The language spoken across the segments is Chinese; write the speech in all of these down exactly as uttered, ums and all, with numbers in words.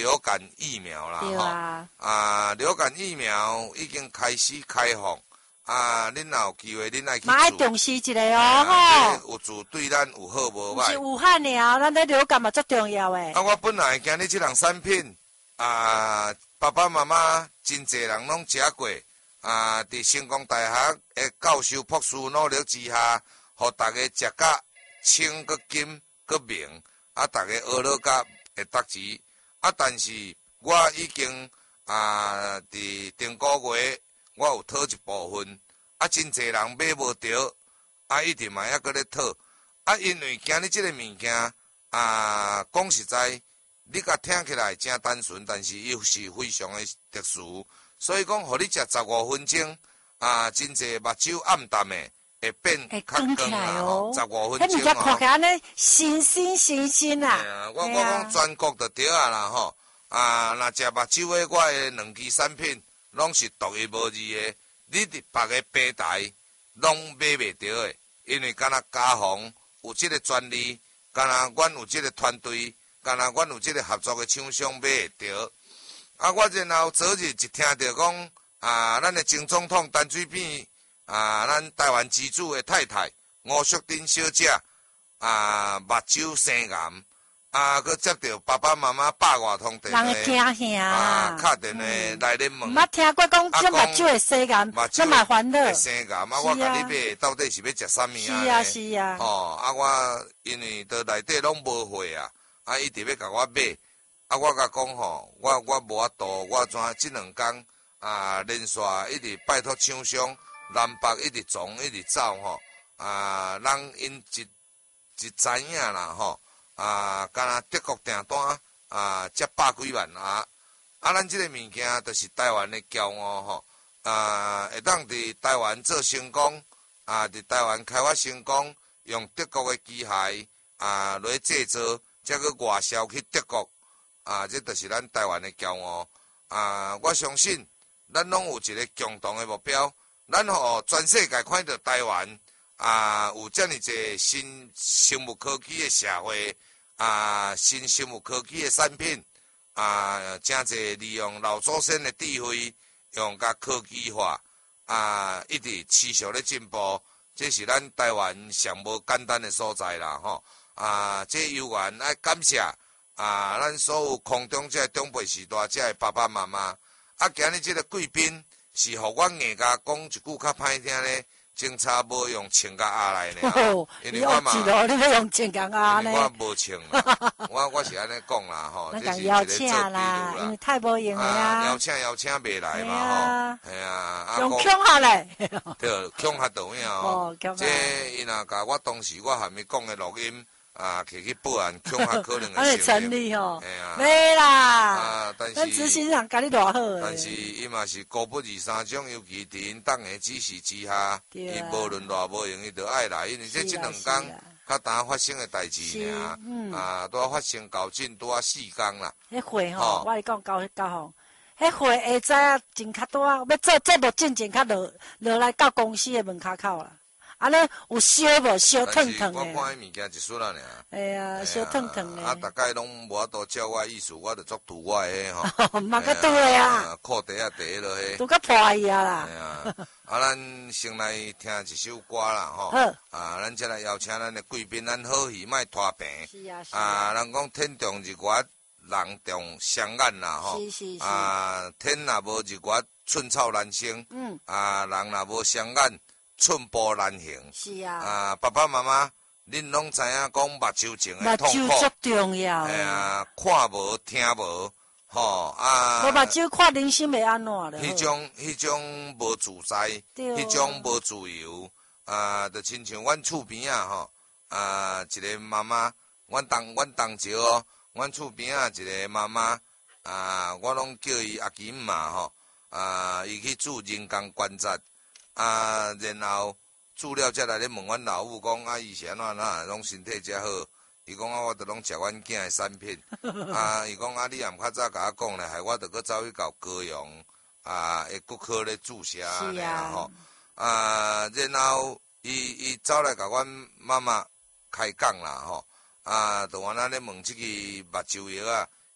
流感疫苗啦，吼啊，啊，流感疫苗已经开始开放。啊，恁若有机会，恁爱去做， 嘛爱重视一下哦，吼。 有做对咱有好无歹。 是武汉了，咱咧流感嘛最重要诶。 啊，我本来今日这项产品，啊，爸爸妈妈真侪人拢食过，啊，伫成功大学诶教授博士努力之下，互大家食甲清个金个明，啊，大家学了甲会达志。啊，但是我已经啊，伫顶个月。我有讨一部分，啊，真侪人买无着，啊，一直嘛还搁咧讨，啊，因为今日即个物件，啊，讲实在，你甲听起来真单纯，但是又是非常的特殊，所以讲，互你食十五分钟，啊，真侪目睭暗淡的，会变较光啦吼，十五分钟吼。迄物件看起来呢，新新新新啦。 啊，我我讲全国就对啊啦吼，啊，若食目睭的，我的两支产品。拢是独一无二的，你伫别个平台拢买袂到的，因为敢若家防有即个专利，敢若阮有即个团队，敢若阮有即个合作的厂商买会到。啊，我然后昨日一听到讲，啊，咱的前总统陈水扁，啊，咱台湾之主的太太吴淑珍小姐，啊，目睭生癌。啊，佮接到爸爸妈妈百外通电话， 人会惊吓啊，敲电话来咧问。 捌听过讲，这目睭会生癌，这嘛烦恼。 会生癌，啊，我甲你买，到底是要食啥物啊？ 是啊，是啊。 哦，啊，我因为到内底拢无货啊，啊，伊直要甲我买，啊，我甲讲吼，我我无法度，我怎即两工啊连续一直拜托厂商，南北一直撞一直走吼，啊，人因一一知影啦吼。啊，敢若德国订单啊，才百几万啊！啊，咱即个物件就是台湾的骄傲吼，啊，会当伫台湾做成功，啊，伫台湾开发成功，用德国的机械啊来制作，才去外销去德国，啊，这就是咱台湾的骄傲。啊，我相信咱拢有一个共同的目标，咱互全世界看到台湾啊，有遮尔济新生物科技的社会。啊，新生物科技的产品啊，真侪利用老祖先的智慧，用甲科技化啊，一直持续咧进步，这是咱台湾上无简单的所在啦吼。啊，这有缘爱感谢啊，咱所有空中这长辈时代这爸爸妈妈。啊，今日这个贵宾是互阮硬甲讲一句较歹听咧。警察无用穿甲压来呢，因为我嘛， 你要用穿甲压呢？ 我无穿啦，我我是安尼讲啦吼，这是一个做比喻啦， 因为太无用了啊，邀请邀请袂来嘛吼，系啊， 用恐吓嘞， 对，恐吓倒影吼，这伊若甲我当时我还没讲的录音。啊，摕去报案，恐吓可能会成立吼， 哎呀， 没啦， 啊，但是执行长教你偌好但是伊嘛是高不二三种，尤其伫因党的指示之下，伊无论偌无用，伊都爱来，因为这即两工较单发生的代志尔，啊，拄啊发生搞进拄啊四工啦。 迄会吼，我讲交迄交吼，迄会下早啊，真较拄啊，要做节目进前较落落来到公司的门口口啦。安尼有烧无烧烫烫的。 我看迄物件一撮啦尔。 哎呀，烧烫烫的。 啊，大概拢无法度照我意思，我就作图我的吼。嘛个对啊。 裤底啊，底落去。 都较破伊啊啦。 哎呀，啊，咱先来听一首歌啦吼。 好。 啊，咱再来邀请咱的贵宾，咱好戏莫拖平。 是啊是啊。啊，人讲天中日月，人中相眼啦吼。 是是是。 啊，天若无日月，寸草难生。嗯。啊，人若无相眼。寸步难行。 是啊。 啊，爸爸妈妈，恁拢知影讲目睭前的痛苦。 目睭足重要。 哎呀，看无听无，吼啊。 无目睭看人生袂安怎咧。 迄种迄种无自在，迄种无自由，啊，就亲像阮厝边啊吼，啊，一个妈妈，阮同阮同桥哦，阮厝边啊一个妈妈，啊，我拢叫伊阿金嘛吼，啊，伊去做人工关节。啊，然后煮了才来咧问阮老母讲，啊，伊是安怎哪，拢身体才好。伊讲啊，我著拢食阮囝的产品。啊，伊讲啊，你也毋较早甲我讲咧，害我著搁走去搞高阳啊，的骨科咧注射安尼啦吼。啊，然后伊伊走来甲阮妈妈开讲啦吼。啊，著安尼咧问即个目睭药啊，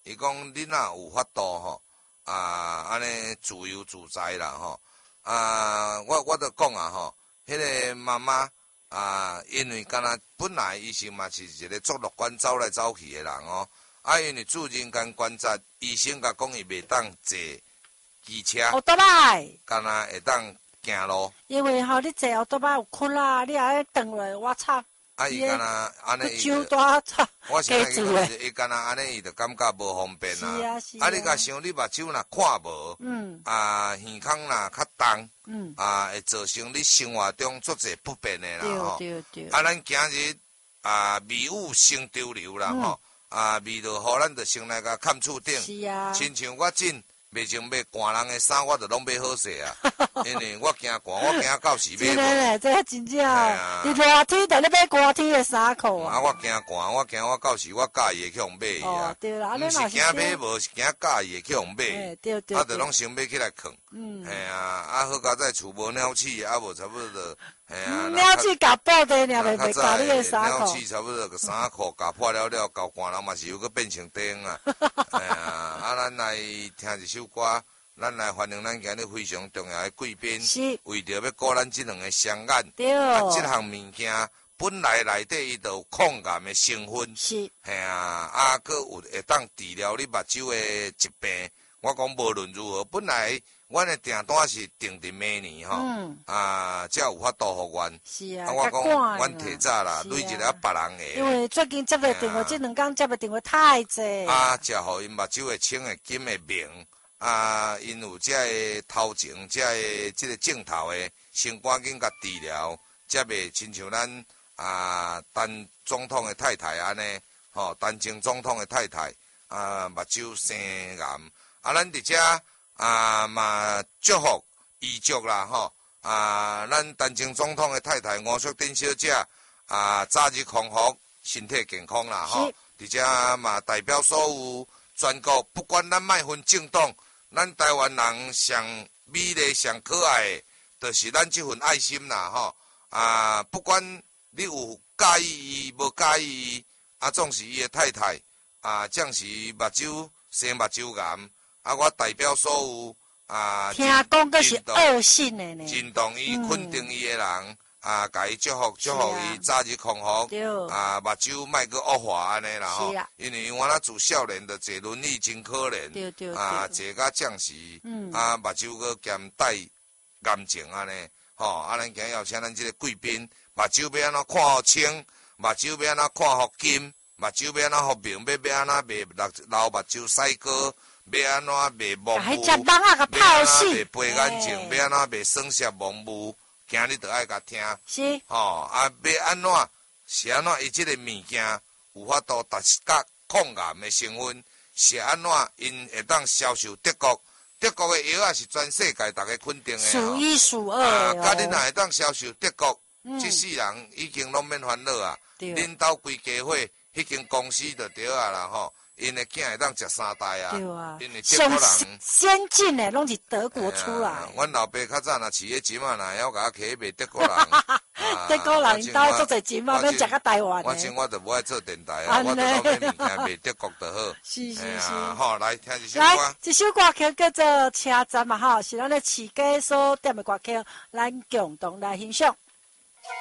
伊讲恁若有法度吼，啊，安尼自由自在啦吼，啊，我我著讲啊吼，迄个妈妈啊，因为敢若本来医生嘛是一个足乐观走来走去的人哦，啊，因为主人间观察，医生甲讲伊袂当坐机车， 奥多摆， 敢若会当行路， 因为吼你坐奥多摆有困啦，你还转落，我操！ 啊，伊敢若安尼， 手大操， 我是安尼讲，伊敢若安尼，伊就感觉无方便是啊。 啊是啊。 啊，你甲想，你目睭若看无， 嗯， 啊，耳孔若较重， 嗯， 啊，会造成你生活中足侪不便的啦吼。 对对对。 啊，咱今日啊，迷雾成潮流啦吼，啊，味道互咱着先来甲看厝顶。 是啊。 亲像我真。袂前买寒人的衫，我着拢买好势啊，因为我惊寒，我惊到时买无。 真诶嘞，这真正哦。你热天着咧买寒天的衫裤啊。 啊，我惊寒，我惊我到时我介意会去互买伊啊。 哦，对啦， 毋是惊买无，是惊介意会去互买。 哎，对对。 啊，着拢先买起来藏。 嗯。 嘿啊，啊好佳在厝无鸟鼠，啊无差不多着。嘿啊。 鸟鼠夹布袋，尔袂袂夹你的衫裤。 鸟鼠差不多个衫裤夹破了了，到寒人嘛是有个变成钉啊。哎呀，啊，咱来听一首歌。咱来欢迎咱今日非常重要的贵宾，为着要顾咱即两个双眼，啊，即项物件本来内底伊就有抗癌的成分， 是， 系啊，啊，佮有会当治疗你目睭的疾病。我讲无论如何，本来阮的订单是定伫明年吼，嗯、啊，才有法度互阮。 是啊， 啊，我讲阮提早啦，累一个别人的。 因为最近接的电话，即两工接的电话太济。 啊，才互因目睭的青的金的明。啊，因有遮个头前，遮个即个镜头的，先赶紧甲治疗，才袂亲像咱啊，陈总统的太太安尼，吼，陈前总统的太太啊，目睭生癌，啊，咱伫遮啊嘛祝福遗祝啦，吼，啊，咱陈前总统的太太吴淑珍小姐啊，早日康复，身体健康啦，吼，伫遮嘛代表所有全国，不管咱莫分政党。咱台湾人上美丽、上可爱的，就是咱这份爱心啦，吼！啊，不管你有介意伊，无介意伊，啊，总是伊的太太，啊，正是目睭生目睭癌，啊，我代表所有啊， 听讲佫是恶性的呢， 认同伊、肯定伊的人。啊，甲伊祝福祝福伊早日康复，啊，目睭莫阁恶化安尼啦吼，因为我那自少年的坐轮椅真可怜，啊，坐甲将士，啊，目睭阁兼带癌症安尼，吼，啊，咱今日要请咱即个贵宾，目睭要安怎看互清，目睭要安怎看互金，目睭要安怎互明，要要安怎袂流目睭洗膏，要安怎袂模糊，要安怎袂白眼睛，要安怎袂酸涩模糊。今日着爱甲听， 是， 吼啊，要安怎是安怎？伊即个物件有法度达甲抗癌的成分，是安怎？因会当销售德国，德国的药啊是全世界大家肯定的数一数二啊，甲恁若会当销售德国，即世人已经拢免烦恼啊。恁兜规家伙，迄间公司就对啊啦吼。因的囝会当食三代啊，因为德国人先进的拢是德国出来。 阮老爸较早若饲个钱啊，若要甲起卖德国人。 德国人因兜做侪钱嘛，要食到台湾的。 我真我就无爱做电台啊，我就讲买物件卖德国就好。 是是是。 好，来听一首歌。 来，这首歌曲叫做《车站》嘛，吼，是咱的市街所点的歌曲，咱共同来欣赏。